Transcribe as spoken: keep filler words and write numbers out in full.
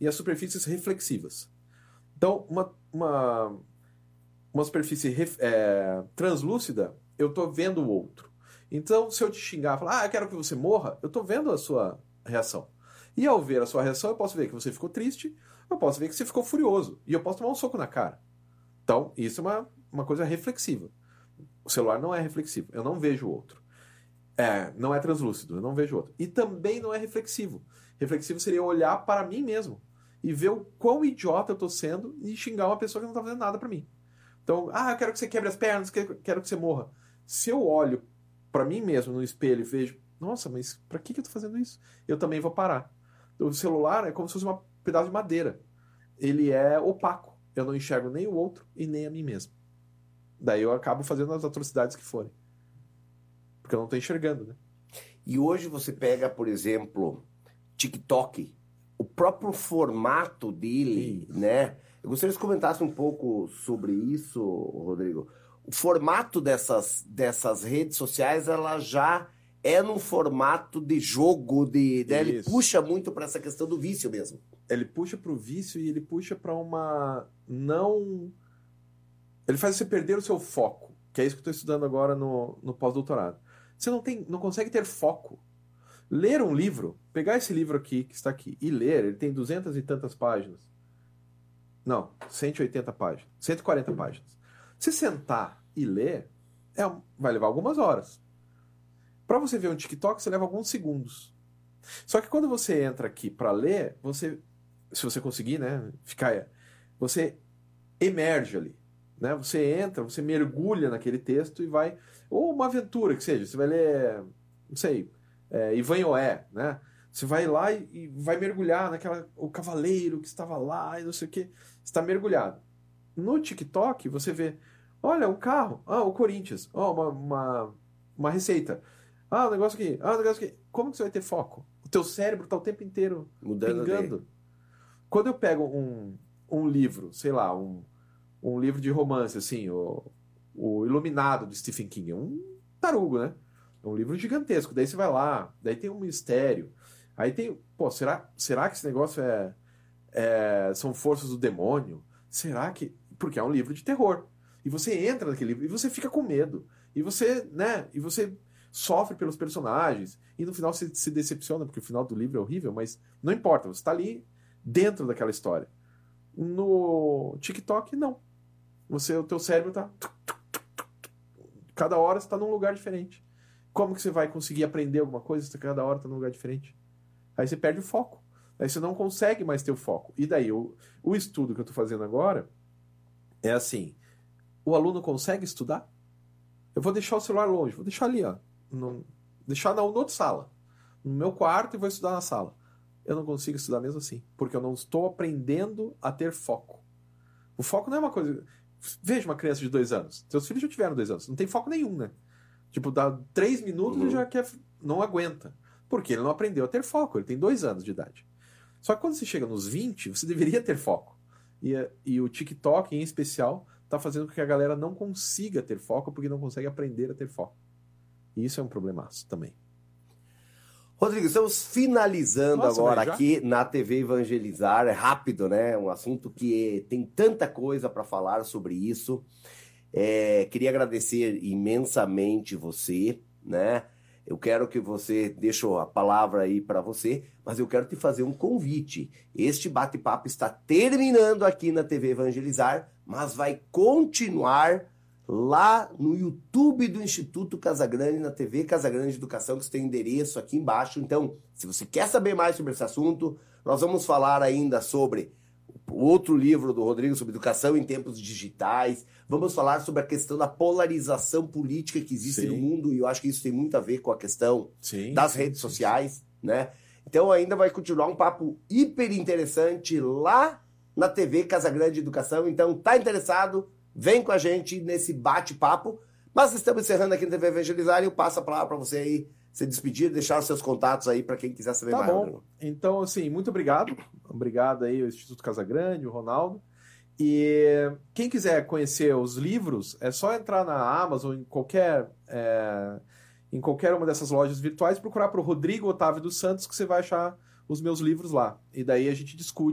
e as superfícies reflexivas. Então, uma, uma, uma superfície ref, é, translúcida, eu estou vendo o outro. Então, se eu te xingar e falar, ah, eu quero que você morra, eu estou vendo a sua reação. E ao ver a sua reação, eu posso ver que você ficou triste, eu posso ver que você ficou furioso, e eu posso tomar um soco na cara. Então, isso é uma, uma coisa reflexiva. O celular não é reflexivo, eu não vejo o outro. É, não é translúcido, eu não vejo o outro. E também não é reflexivo. Reflexivo seria olhar para mim mesmo e ver o quão idiota eu estou sendo e xingar uma pessoa que não está fazendo nada para mim. Então, ah, eu quero que você quebre as pernas, quero que você morra. Se eu olho para mim mesmo no espelho e vejo, nossa, mas para que eu estou fazendo isso? Eu também vou parar. O celular é como se fosse um pedaço de madeira. Ele é opaco. Eu não enxergo nem o outro e nem a mim mesmo. Daí eu acabo fazendo as atrocidades que forem. Porque eu não estou enxergando, né? E hoje você pega, por exemplo, TikTok, o próprio formato dele, isso. né? Eu gostaria que você comentasse um pouco sobre isso, Rodrigo. O formato dessas, dessas redes sociais, ela já é num formato de jogo, de, né? Ele puxa muito para essa questão do vício mesmo. Ele puxa para o vício e ele puxa para uma não... Ele faz você perder o seu foco, que é isso que eu estou estudando agora no, no pós-doutorado. Você não, tem, não consegue ter foco. Ler um livro, pegar esse livro aqui, que está aqui, e ler, ele tem duzentas e tantas páginas. Não, cento e oitenta páginas, cento e quarenta páginas. Se sentar e ler, é, vai levar algumas horas. Para você ver um TikTok, você leva alguns segundos. Só que quando você entra aqui para ler, você, se você conseguir, né, ficar, você emerge ali. Né? Você entra, você mergulha naquele texto e vai... Ou uma aventura, que seja. Você vai ler, não sei, é, Ivanhoé, né? Você vai lá e, e vai mergulhar naquela... O cavaleiro que estava lá e não sei o quê. Você está mergulhado. No TikTok, você vê... Olha, um carro. Ah, o Corinthians. Oh, uma, uma, uma receita. Ah, um negócio aqui. Ah, um negócio aqui. Como que você vai ter foco? O teu cérebro está o tempo inteiro mudando pingando. Dele. Quando eu pego um, um livro, sei lá, um... um livro de romance, assim, o, o Iluminado, de Stephen King. É um tarugo, né? É um livro gigantesco. Daí você vai lá, daí tem um mistério. Aí tem... Pô, será, será que esse negócio é, é, são forças do demônio? Será que... Porque é um livro de terror. E você entra naquele livro e você fica com medo. E você, né? E você sofre pelos personagens. E no final você se decepciona, porque o final do livro é horrível, mas não importa. Você está ali dentro daquela história. No TikTok, não. Você, o teu cérebro tá... Cada hora você tá num lugar diferente. Como que você vai conseguir aprender alguma coisa se cada hora tá num lugar diferente? Aí você perde o foco. Aí você não consegue mais ter o foco. E daí, o, o estudo que eu tô fazendo agora é assim, o aluno consegue estudar? Eu vou deixar o celular longe, vou deixar ali, ó. No, deixar na outra sala. No meu quarto e vou estudar na sala. Eu não consigo estudar mesmo assim, porque eu não estou aprendendo a ter foco. O foco não é uma coisa... Veja uma criança de dois anos. Seus filhos já tiveram dois anos. Não tem foco nenhum, né? Tipo, dá três minutos e uhum. já quer... Não aguenta. Porque ele não aprendeu a ter foco. Ele tem dois anos de idade. Só que quando você chega nos vinte, você deveria ter foco. E, e o TikTok, em especial, está fazendo com que a galera não consiga ter foco porque não consegue aprender a ter foco. E isso é um problemaço também. Rodrigo, estamos finalizando Nossa, agora aqui na T V Evangelizar. É rápido, né? Um assunto que tem tanta coisa para falar sobre isso. É, queria agradecer imensamente você, né? Eu quero que você... Deixo a palavra aí para você, mas eu quero te fazer um convite. Este bate-papo está terminando aqui na T V Evangelizar, mas vai continuar lá no YouTube do Instituto Casagrande, na T V Casagrande Educação, que tem endereço aqui embaixo. Então, se você quer saber mais sobre esse assunto, nós vamos falar ainda sobre o outro livro do Rodrigo, sobre educação em tempos digitais. Vamos falar sobre a questão da polarização política que existe Sim. no mundo, e eu acho que isso tem muito a ver com a questão Sim. das redes sociais, né? Então, ainda vai continuar um papo hiper interessante lá na T V Casagrande Educação. Então, tá interessado? Vem com a gente nesse bate-papo. Mas estamos encerrando aqui no T V Evangelizar e eu passo a palavra para você aí se despedir, deixar os seus contatos aí para quem quiser saber tá mais. Bom. Rodrigo. Então, assim, muito obrigado. Obrigado aí ao Instituto Casagrande, o Ronaldo. E quem quiser conhecer os livros, é só entrar na Amazon, em qualquer, é, em qualquer uma dessas lojas virtuais, procurar para o Rodrigo Otávio dos Santos, que você vai achar os meus livros lá. E daí a gente discute